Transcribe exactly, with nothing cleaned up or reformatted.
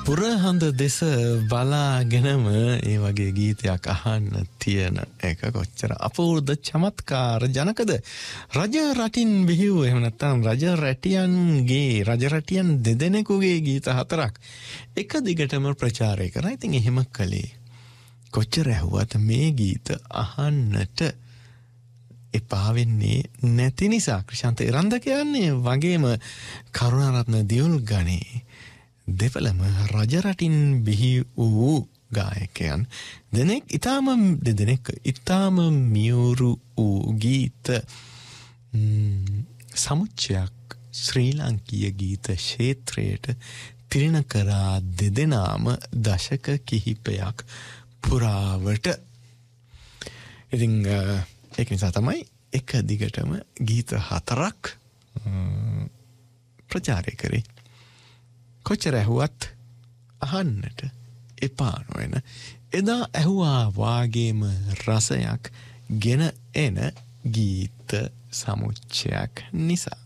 පුරහඳ දෙස බලාගෙනම ඒ වගේ ගීතයක් අහන්න තියෙන එක කොච්චර අපූර්ව චමත්කාර ජනකද. රජ රටින් බිහි වූ එහෙම නැත්නම් රජ රැටියන්ගේ රජ රැටියන් දෙදෙනෙකුගේ ගීත හතරක් එක දිගටම ප්‍රචාරය කරා. ඉතින් එහෙම කළේ කොච්චර ඇහුවත් මේ ගීත අහන්නට එපා වෙන්නේ නැති නිසා. ක්‍රිෂාන්ත එරන්ද කියන්නේ වගේම කරුණාරත්න දියුල් ගණේ දෙපළම රජ රටින් බිහි වූ ගායකයන් දෙනෙක් ඊටාම දෙදෙනෙක් ඊටාම මියුරු වූ ගීත සමුච්චයක් ශ්‍රී ලාංකීය ගීත ක්ෂේත්‍රයට තිරින කරා දෙදෙනාම දශක කිහිපයක් පුරාවට. ඉතින් ඒක නිසා තමයි එක දිගටම ගීත හතරක් ප්‍රචාරය කරේ. කොච්චර ඇහුවත් අහන්නට එපා නොවන එදා ඇහුවා වාගේම රසයක් ගෙන එන ගීත සමුච්චයක් නිසා.